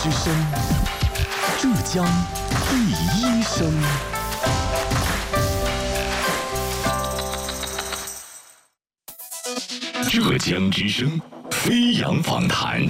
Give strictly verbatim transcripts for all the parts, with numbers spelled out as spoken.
之声，浙江第一声。浙江之声飞扬访谈。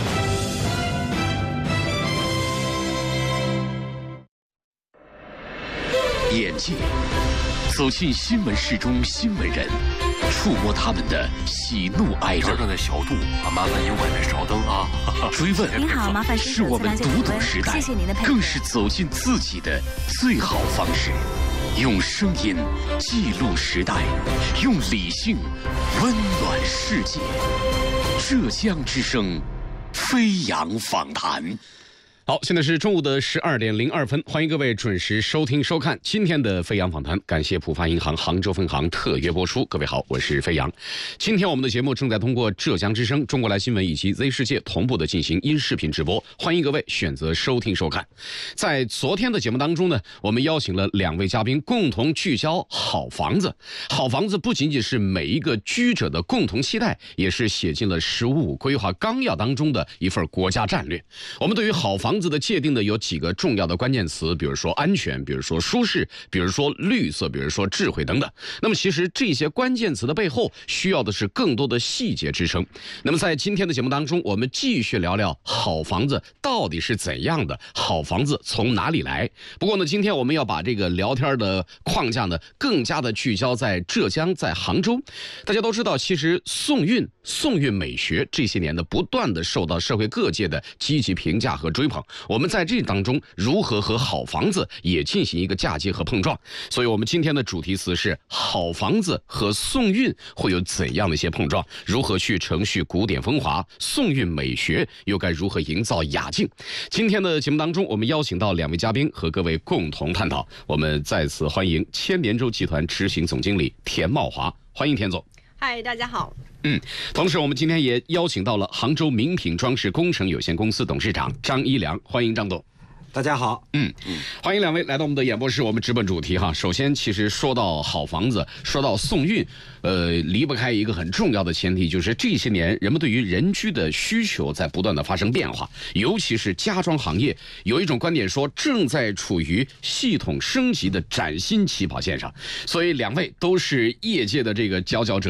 眼界走进新闻室中新闻人，触摸他们的喜怒哀乐。 这的小度啊，麻烦您外面稍等啊。 追问您好，麻烦是我们读懂时代， 谢谢您的配合， 更是走进自己的最好方式。用声音记录时代，用理性温暖世界。浙江之声，飞扬访谈。好，现在是中午的十二点零二分，欢迎各位准时收听收看今天的飞扬访谈。感谢浦发银行杭州分行特约播出。各位好，我是飞扬。今天我们的节目正在通过浙江之声、中国来新闻以及 Z 世界同步的进行音视频直播，欢迎各位选择收听收看。在昨天的节目当中呢，我们邀请了两位嘉宾共同聚焦好房子。好房子不仅仅是每一个居者的共同期待，也是写进了十五五规划纲要当中的一份国家战略。我们对于好房子的界定的有几个重要的关键词，比如说安全，比如说舒适，比如说绿色，比如说智慧等等。那么其实这些关键词的背后需要的是更多的细节支撑。那么在今天的节目当中，我们继续聊聊好房子到底是怎样的，好房子从哪里来。不过呢，今天我们要把这个聊天的框架呢更加的聚焦在浙江，在杭州。大家都知道，其实宋韵宋韵美学这些年呢不断的受到社会各界的积极评价和追捧。我们在这当中如何和好房子也进行一个嫁接和碰撞，所以我们今天的主题词是好房子和宋韵会有怎样的一些碰撞，如何去承续古典风华，宋韵美学又该如何营造雅静。今天的节目当中，我们邀请到两位嘉宾和各位共同探讨。我们再次欢迎千联洲集团执行总经理田茂华，欢迎田总。 嗨，大家好。 嗯，同时我们今天也邀请到了杭州名品装饰工程有限公司董事长张一良，欢迎张董。 大家好， 嗯嗯，欢迎两位来到我们的演播室。我们直奔主题哈。首先，其实说到好房子，说到宋韵，呃，离不开一个很重要的前提，就是这些年人们对于人居的需求在不断的发生变化，尤其是家装行业，有一种观点说正在处于系统升级的崭新起跑线上。所以两位都是业界的这个佼佼者。